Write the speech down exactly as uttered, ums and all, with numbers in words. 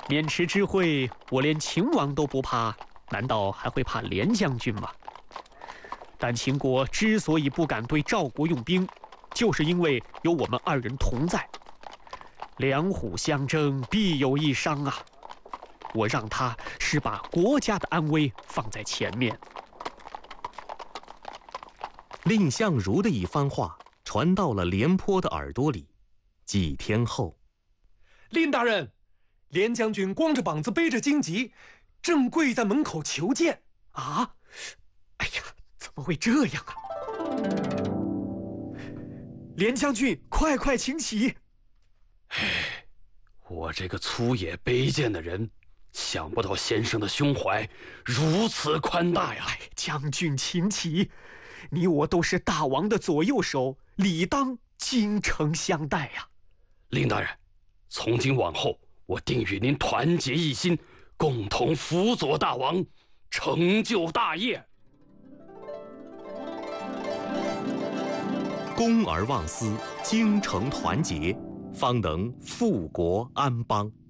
渑池之会，我连秦王都不怕，难道还会怕廉将军吗？但秦国之所以不敢对赵国用兵，就是因为有我们二人同在。两虎相争，必有一伤啊！我让他是把国家的安危放在前面。 蔺相如的一番话传到了廉颇的耳朵里。几天后， 蔺大人，廉将军光着膀子背着荆棘，正跪在门口求见。 啊！哎呀，怎么会这样啊？廉将军，快快请起！ 唉，我这个粗野卑贱的人，想不到先生的胸怀如此宽大呀！ 哎，将军请起，你我都是大王的左右手，理当精诚相待呀。 蔺大人，从今往后，我定与您团结一心，共同辅佐大王，成就大业。 公而忘私，精诚团结，方能富国安邦。